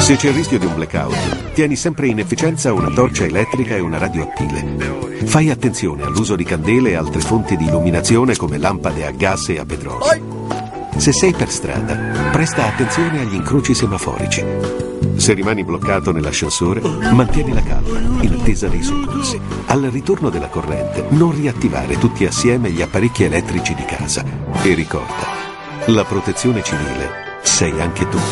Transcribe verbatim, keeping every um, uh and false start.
Se c'è il rischio di un blackout, tieni sempre in efficienza una torcia elettrica e una radio a pile. Fai attenzione all'uso di candele e altre fonti di illuminazione come lampade a gas e a petrolio. Se sei per strada, presta attenzione agli incroci semaforici. Se rimani bloccato nell'ascensore, mantieni la calma, in attesa dei soccorsi. Al ritorno della corrente, non riattivare tutti assieme gli apparecchi elettrici di casa. E ricorda, la protezione civile sei anche tu.